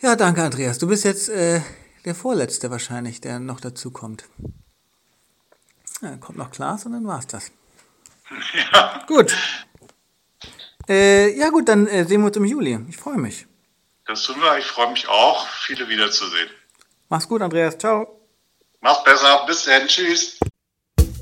Ja, danke, Andreas. Du bist jetzt der Vorletzte wahrscheinlich, der noch dazu kommt. Ja, dann kommt noch Klaas und dann war's das. Ja, Gut. Ja gut, dann sehen wir uns im Juli. Ich freue mich. das tun wir. Ich freue mich auch, viele wiederzusehen. Mach's gut, Andreas. Ciao. Mach's besser. Bis dann. Tschüss.